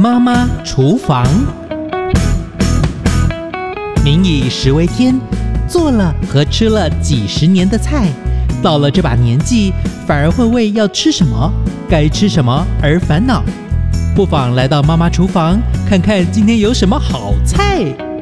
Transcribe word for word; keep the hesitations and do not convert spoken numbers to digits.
妈妈厨房。民以食为天，做了和吃了几十年的菜，到了这把年纪，反而会为要吃什么、该吃什么而烦恼。不妨来到妈妈厨房，看看今天有什么好菜。